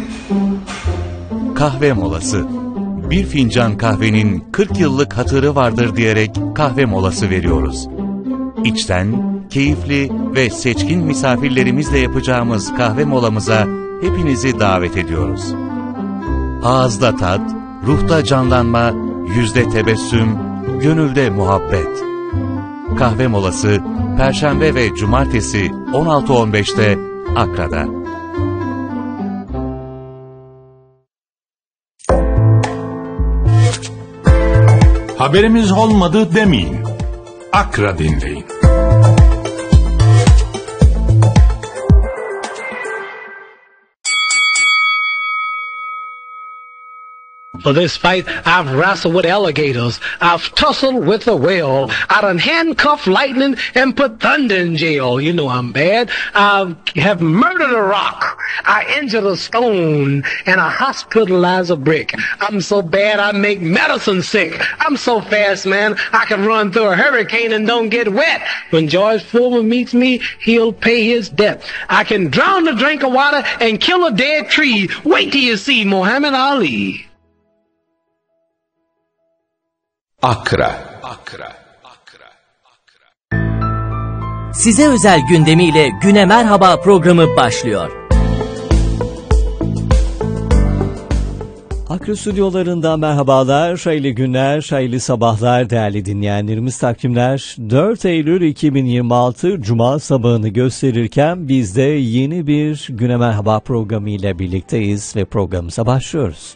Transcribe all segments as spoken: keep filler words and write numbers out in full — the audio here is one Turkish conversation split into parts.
Kahve molası. Bir fincan kahvenin kırk yıllık hatırı vardır diyerek kahve molası veriyoruz. İçten, keyifli ve seçkin misafirlerimizle yapacağımız kahve molamıza hepinizi davet ediyoruz. Ağızda tat, ruhta canlanma, yüzde tebessüm, gönülde muhabbet. Kahve molası Perşembe ve Cumartesi on altı on beşte Akra'da. Haberimiz olmadı demeyin. Akra dinleyin. For this fight, I've wrestled with alligators. I've tussled with a whale. I done handcuffed lightning and put thunder in jail. You know I'm bad. I have murdered a rock. I injured a stone. And I hospitalized a brick. I'm so bad I make medicine sick. I'm so fast, man, I can run through a hurricane and don't get wet. When George Foreman meets me, he'll pay his debt. I can drown a drink of water and kill a dead tree. Wait till you see Muhammad Ali. Akra. Akra. Akra. Akra. Size özel gündemiyle Güne Merhaba programı başlıyor. Akra stüdyolarından merhabalar, hayırlı günler, hayırlı sabahlar değerli dinleyenlerimiz. Takvimler dört Eylül iki bin yirmi altı Cuma sabahını gösterirken biz de yeni bir Güne Merhaba programı ile birlikteyiz ve programımıza başlıyoruz.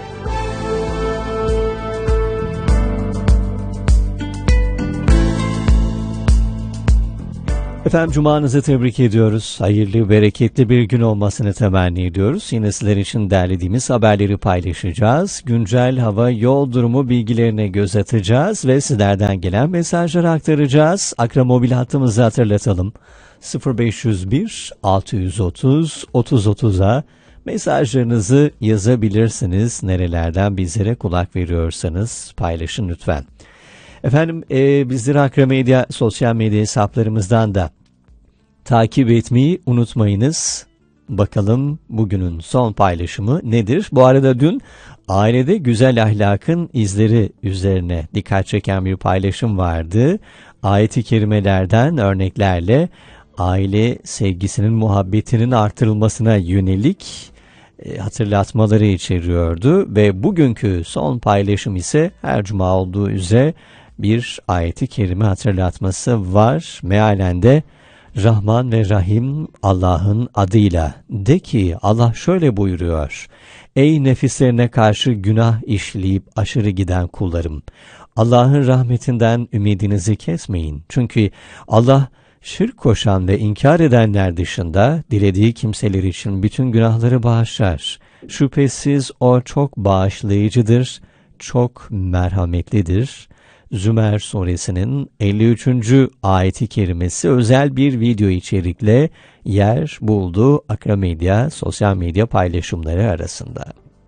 Efendim Cuma'nızı tebrik ediyoruz. Hayırlı, bereketli bir gün olmasını temenni ediyoruz. Yine sizler için derlediğimiz haberleri paylaşacağız. Güncel hava, yol durumu bilgilerine göz atacağız ve sizlerden gelen mesajları aktaracağız. Akra mobil hattımızı hatırlatalım. sıfır beş yüz bir altı yüz otuz otuz otuza mesajlarınızı yazabilirsiniz. Nerelerden bizlere kulak veriyorsanız paylaşın lütfen. Efendim e, bizleri Akra Medya sosyal medya hesaplarımızdan da takip etmeyi unutmayınız. Bakalım bugünün son paylaşımı nedir? Bu arada dün ailede güzel ahlakın izleri üzerine dikkat çeken bir paylaşım vardı. Ayet-i kerimelerden örneklerle aile sevgisinin, muhabbetinin artırılmasına yönelik e, hatırlatmaları içeriyordu. Ve bugünkü son paylaşım ise her cuma olduğu üzere bir ayet-i kerime hatırlatması var. Mealen de Rahman ve Rahim Allah'ın adıyla. De ki Allah şöyle buyuruyor. Ey nefislerine karşı günah işleyip aşırı giden kullarım. Allah'ın rahmetinden ümidinizi kesmeyin. Çünkü Allah şirk koşan ve inkar edenler dışında dilediği kimseler için bütün günahları bağışlar. Şüphesiz o çok bağışlayıcıdır, çok merhametlidir. Zümer suresinin elli üçüncü ayeti kerimesi özel bir video içerikle yer buldu Akra Medya sosyal medya paylaşımları arasında.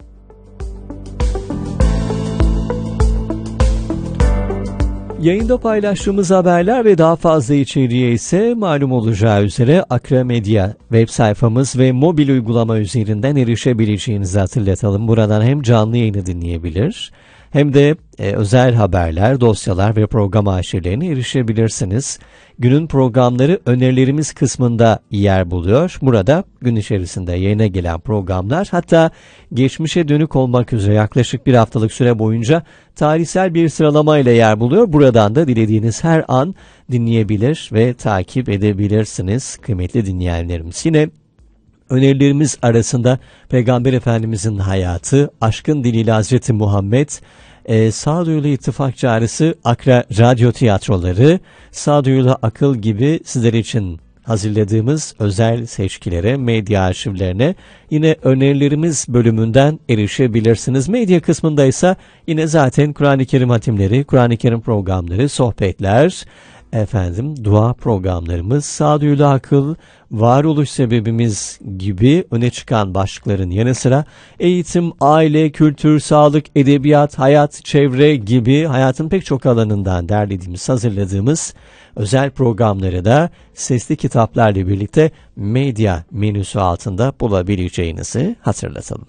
Yayında paylaştığımız haberler ve daha fazla içeriğe ise malum olacağı üzere Akra Medya web sayfamız ve mobil uygulama üzerinden erişebileceğinizi hatırlatalım. Buradan hem canlı yayını dinleyebilir hem de e, özel haberler, dosyalar ve program arşivlerine erişebilirsiniz. Günün programları önerilerimiz kısmında yer buluyor. Burada gün içerisinde yayına gelen programlar, hatta geçmişe dönük olmak üzere yaklaşık bir haftalık süre boyunca tarihsel bir sıralama ile yer buluyor. Buradan da dilediğiniz her an dinleyebilir ve takip edebilirsiniz kıymetli dinleyenlerimiz. Yine önerilerimiz arasında Peygamber Efendimizin hayatı, aşkın diliyle Hazreti Muhammed, e, Sağduyulu İttifak Çağrısı, Akra Radyo Tiyatroları, Sağduyulu Akıl gibi sizler için hazırladığımız özel seçkilere, medya arşivlerine yine önerilerimiz bölümünden erişebilirsiniz. Medya kısmında ise yine zaten Kur'an-ı Kerim hatimleri, Kur'an-ı Kerim programları, sohbetler, efendim dua programlarımız, sağduyulu akıl, varoluş sebebimiz gibi öne çıkan başlıkların yanı sıra eğitim, aile, kültür, sağlık, edebiyat, hayat, çevre gibi hayatın pek çok alanından derlediğimiz, hazırladığımız özel programları da sesli kitaplarla birlikte medya menüsü altında bulabileceğinizi hatırlatalım.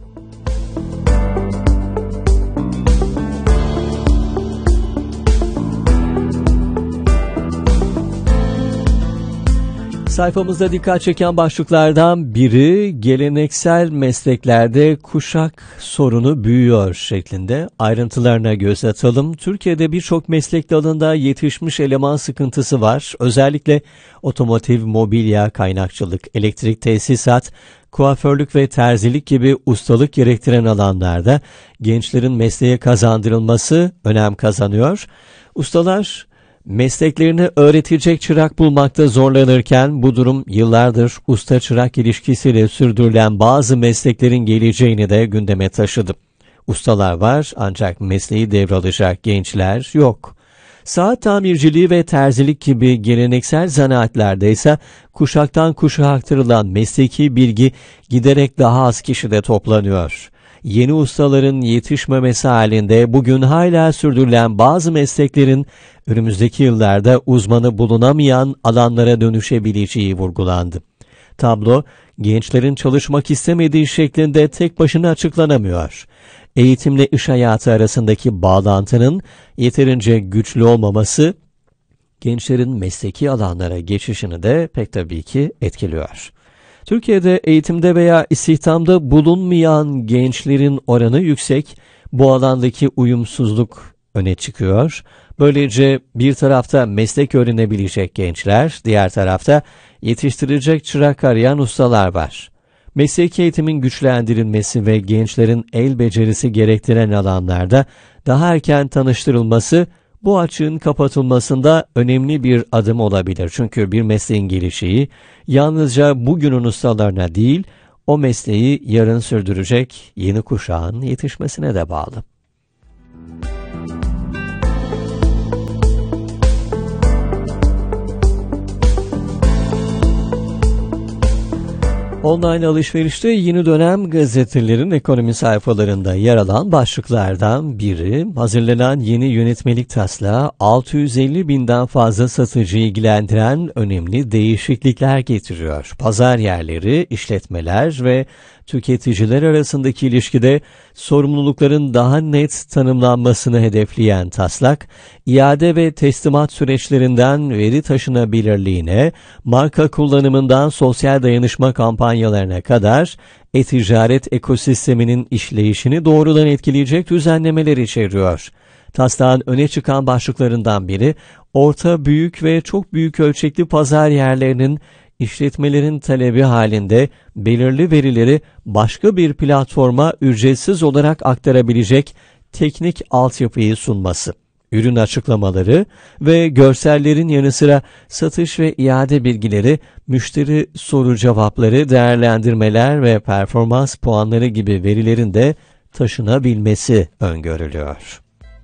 Sayfamızda dikkat çeken başlıklardan biri geleneksel mesleklerde kuşak sorunu büyüyor şeklinde. Ayrıntılarına göz atalım. Türkiye'de birçok meslek dalında yetişmiş eleman sıkıntısı var. Özellikle otomotiv, mobilya, kaynakçılık, elektrik tesisat, kuaförlük ve terzilik gibi ustalık gerektiren alanlarda gençlerin mesleğe kazandırılması önem kazanıyor. Ustalar mesleklerini öğretecek çırak bulmakta zorlanırken bu durum yıllardır usta-çırak ilişkisiyle sürdürülen bazı mesleklerin geleceğini de gündeme taşıdı. Ustalar var ancak mesleği devralacak gençler yok. Saat tamirciliği ve terzilik gibi geleneksel zanaatlerde ise kuşaktan kuşağa aktarılan mesleki bilgi giderek daha az kişide toplanıyor. Yeni ustaların yetişmemesi halinde bugün hala sürdürülen bazı mesleklerin önümüzdeki yıllarda uzmanı bulunamayan alanlara dönüşebileceği vurgulandı. Tablo, gençlerin çalışmak istemediği şeklinde tek başına açıklanamıyor. Eğitimle iş hayatı arasındaki bağlantının yeterince güçlü olmaması, gençlerin mesleki alanlara geçişini de pek tabii ki etkiliyor. Türkiye'de eğitimde veya istihdamda bulunmayan gençlerin oranı yüksek, bu alandaki uyumsuzluk öne çıkıyor. Böylece bir tarafta meslek öğrenebilecek gençler, diğer tarafta yetiştirecek çırak arayan ustalar var. Mesleki eğitimin güçlendirilmesi ve gençlerin el becerisi gerektiren alanlarda daha erken tanıştırılması, bu açığın kapatılmasında önemli bir adım olabilir. Çünkü bir mesleğin gelişiği yalnızca bugünün ustalarına değil, o mesleği yarın sürdürecek yeni kuşağın yetişmesine de bağlı. Online alışverişte yeni dönem gazetelerin ekonomi sayfalarında yer alan başlıklardan biri, hazırlanan yeni yönetmelik taslağı altı yüz elli binden fazla satıcıyı ilgilendiren önemli değişiklikler getiriyor. Pazar yerleri, işletmeler ve tüketiciler arasındaki ilişkide sorumlulukların daha net tanımlanmasını hedefleyen taslak, iade ve teslimat süreçlerinden veri taşınabilirliğine, marka kullanımından sosyal dayanışma kampanyalarına kadar e-ticaret ekosisteminin işleyişini doğrudan etkileyecek düzenlemeler içeriyor. Taslağın öne çıkan başlıklarından biri, orta, büyük ve çok büyük ölçekli pazar yerlerinin işletmelerin talebi halinde belirli verileri başka bir platforma ücretsiz olarak aktarabilecek teknik altyapıyı sunması. Ürün açıklamaları ve görsellerin yanı sıra satış ve iade bilgileri, müşteri soru cevapları, değerlendirmeler ve performans puanları gibi verilerin de taşınabilmesi öngörülüyor.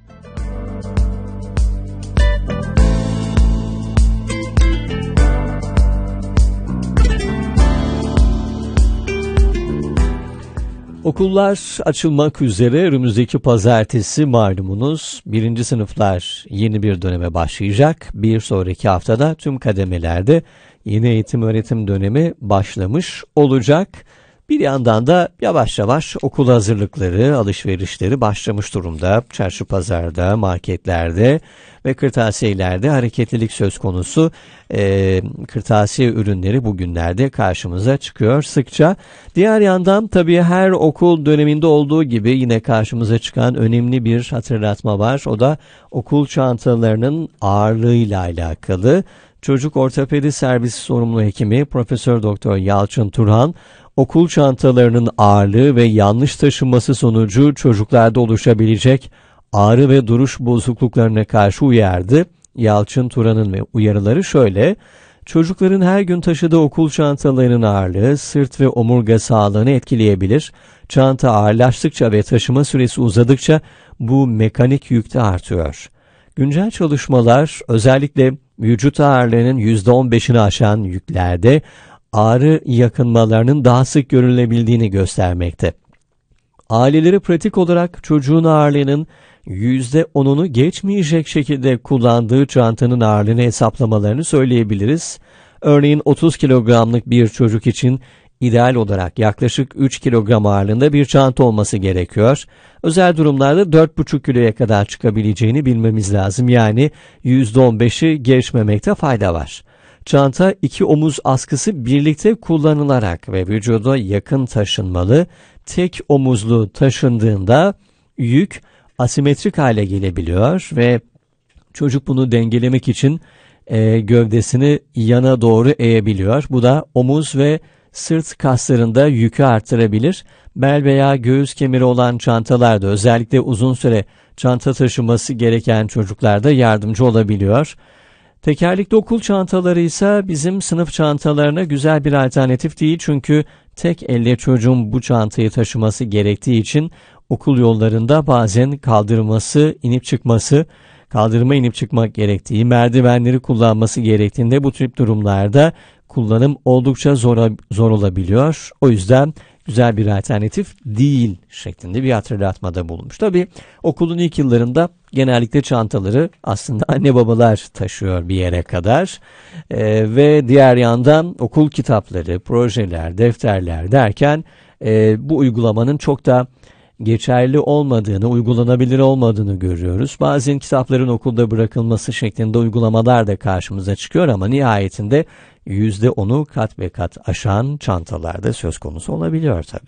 Okullar açılmak üzere önümüzdeki pazartesi malumunuz birinci sınıflar yeni bir döneme başlayacak. Bir sonraki haftada tüm kademelerde yeni eğitim öğretim dönemi başlamış olacak. Bir yandan da yavaş yavaş okul hazırlıkları, alışverişleri başlamış durumda. Çarşı pazarda, marketlerde ve kırtasiyelerde hareketlilik söz konusu. E, kırtasiye ürünleri bugünlerde karşımıza çıkıyor sıkça. Diğer yandan tabii her okul döneminde olduğu gibi yine karşımıza çıkan önemli bir hatırlatma var. O da okul çantalarının ağırlığıyla alakalı. Çocuk ortopedi servisi sorumlu hekimi Profesör Doktor Yalçın Turhan, okul çantalarının ağırlığı ve yanlış taşınması sonucu çocuklarda oluşabilecek ağrı ve duruş bozukluklarına karşı uyardı. Yalçın Turan'ın uyarıları şöyle: çocukların her gün taşıdığı okul çantalarının ağırlığı sırt ve omurga sağlığını etkileyebilir. Çanta ağırlaştıkça ve taşıma süresi uzadıkça bu mekanik yük de artıyor. Güncel çalışmalar özellikle vücut ağırlığının yüzde on beşini aşan yüklerde ağrı yakınmalarının daha sık görülebildiğini göstermekte. Aileleri pratik olarak çocuğun ağırlığının yüzde onunu geçmeyecek şekilde kullandığı çantanın ağırlığını hesaplamalarını söyleyebiliriz. Örneğin otuz kilogramlık bir çocuk için ideal olarak yaklaşık üç kilogram ağırlığında bir çanta olması gerekiyor. Özel durumlarda dört buçuk kiloya kadar çıkabileceğini bilmemiz lazım. Yani yüzde on beşi geçmemekte fayda var. Çanta iki omuz askısı birlikte kullanılarak ve vücuda yakın taşınmalı. Tek omuzlu taşındığında yük asimetrik hale gelebiliyor ve çocuk bunu dengelemek için e, gövdesini yana doğru eğebiliyor. Bu da omuz ve sırt kaslarında yükü artırabilir. Bel veya göğüs kemeri olan çantalarda özellikle uzun süre çanta taşıması gereken çocuklarda yardımcı olabiliyor. Tekerlekli okul çantaları ise bizim sınıf çantalarına güzel bir alternatif değil çünkü tek elle çocuğun bu çantayı taşıması gerektiği için okul yollarında bazen kaldırması, inip çıkması, kaldırıma inip çıkmak gerektiği, merdivenleri kullanması gerektiğinde bu tip durumlarda kullanım oldukça zor, zor olabiliyor. O yüzden güzel bir alternatif değil şeklinde bir hatırlatmada bulunmuş. Tabii okulun ilk yıllarında genellikle çantaları aslında anne babalar taşıyor bir yere kadar. Ee, ve diğer yandan okul kitapları, projeler, defterler derken e, bu uygulamanın çok da geçerli olmadığını, uygulanabilir olmadığını görüyoruz. Bazen kitapların okulda bırakılması şeklinde uygulamalar da karşımıza çıkıyor ama nihayetinde yüzde onu kat be kat aşan çantalarda söz konusu olabiliyor tabii.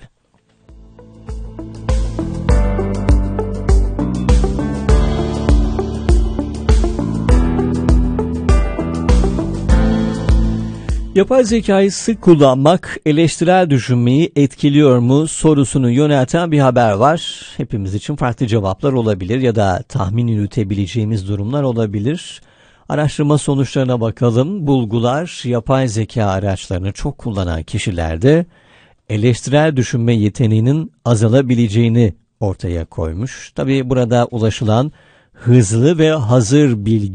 Yapay zekayı sık kullanmak eleştirel düşünmeyi etkiliyor mu sorusunu yönelten bir haber var. Hepimiz için farklı cevaplar olabilir ya da tahmin yürütebileceğimiz durumlar olabilir. Araştırma sonuçlarına bakalım. Bulgular yapay zeka araçlarını çok kullanan kişilerde eleştirel düşünme yeteneğinin azalabileceğini ortaya koymuş. Tabii burada ulaşılan hızlı ve hazır bilgi